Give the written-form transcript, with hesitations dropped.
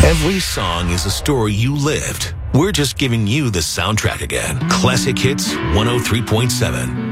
Every song is a story you lived. We're just giving you the soundtrack again. Classic Hits 103.7.